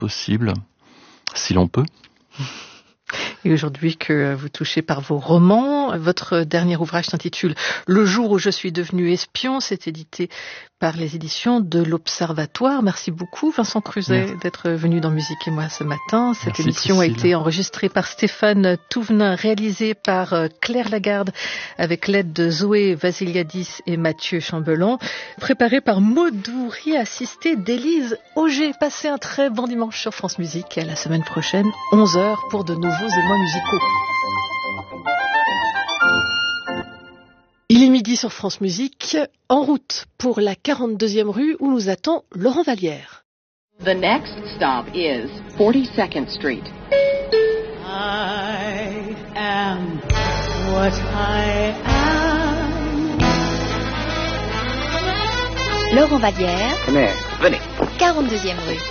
possible, si l'on peut. Et aujourd'hui que vous touchez par vos romans, votre dernier ouvrage s'intitule « Le jour où je suis devenu espion ». C'est édité par les éditions de l'Observatoire. Merci beaucoup Vincent Cruzet d'être venu dans Musique et moi ce matin. Cette émission a été enregistrée par Stéphane Touvenin, réalisée par Claire Lagarde avec l'aide de Zoé Vasiliadis et Mathieu Chambellan, préparée par Maudouri, assistée d'Élise Auger. Passez un très bon dimanche sur France Musique et à la semaine prochaine, 11h pour de nouveaux émois musicaux. Il est midi sur France Musique, en route pour la 42e rue où nous attend Laurent Vallière. The next stop is 42nd Street. I am what I am. Laurent Vallière. Venez. 42e rue.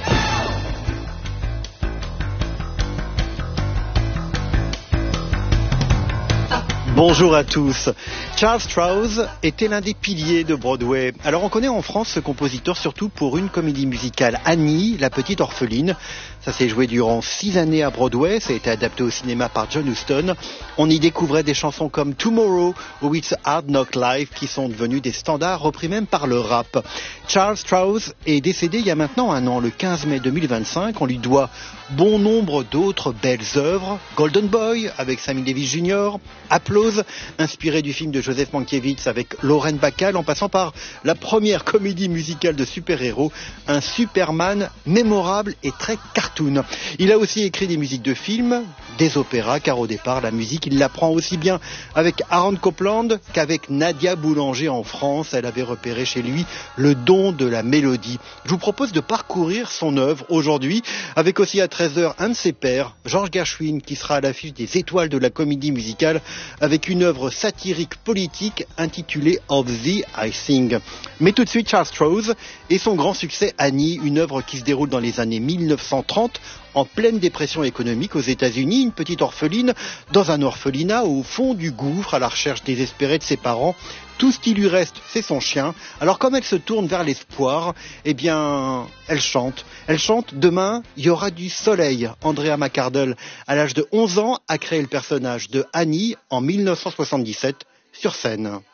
Bonjour à tous. Charles Strouse était l'un des piliers de Broadway. Alors on connaît en France ce compositeur surtout pour une comédie musicale, Annie, la petite orpheline. Ça s'est joué durant 6 années à Broadway, ça a été adapté au cinéma par John Huston. On y découvrait des chansons comme Tomorrow ou It's Hard Knock Life qui sont devenues des standards repris même par le rap. Charles Strouse est décédé il y a maintenant 1 an, le 15 mai 2025. On lui doit bon nombre d'autres belles œuvres. Golden Boy avec Sammy Davis Jr., Applause, inspiré du film de Joseph Mankiewicz avec Lauren Bacall, en passant par la première comédie musicale de super-héros, un Superman mémorable et très cartoon. Il a aussi écrit des musiques de films, des opéras, car au départ, la musique, il l'apprend aussi bien avec Aaron Copland qu'avec Nadia Boulanger en France. Elle avait repéré chez lui le don de la mélodie. Je vous propose de parcourir son œuvre aujourd'hui, avec aussi à 13h un de ses pairs, Georges Gershwin, qui sera à l'affiche des étoiles de la comédie musicale, avec une œuvre satirique politique intitulée Of Thee I Sing. Mais tout de suite, Charles Strouse et son grand succès Annie, une œuvre qui se déroule dans les années 1930, en pleine dépression économique aux États-Unis, une petite orpheline dans un orphelinat au fond du gouffre à la recherche désespérée de ses parents. Tout ce qui lui reste, c'est son chien. Alors comme elle se tourne vers l'espoir, eh bien, elle chante. Elle chante « Demain, il y aura du soleil ». Andrea McArdle, à l'âge de 11 ans, a créé le personnage de Annie en 1977 sur scène.